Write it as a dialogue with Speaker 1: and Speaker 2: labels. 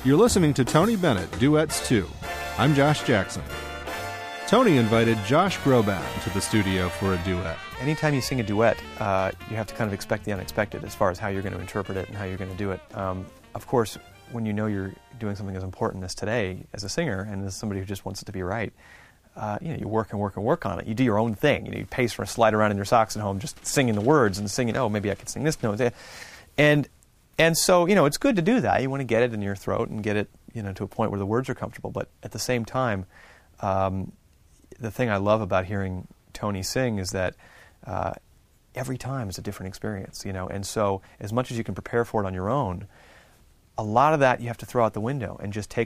Speaker 1: You're listening to Tony Bennett, Duets 2. I'm Josh Jackson. Tony invited Josh Groban to the studio for a duet.
Speaker 2: Anytime you sing a duet, you have to kind of expect the unexpected as far as how you're going to interpret it and how you're going to do it. Of course, when you know you're doing something as important as today, as a singer and as somebody who just wants it to be right, you work and work and work on it. You do your own thing. You pace for a slide around in your socks at home, just singing the words and singing, oh, maybe I could sing this note. And so, it's good to do that. You want to get it in your throat and get it, to a point where the words are comfortable. But at the same time, the thing I love about hearing Tony sing is that every time is a different experience, And so as much as you can prepare for it on your own, a lot of that you have to throw out the window and just take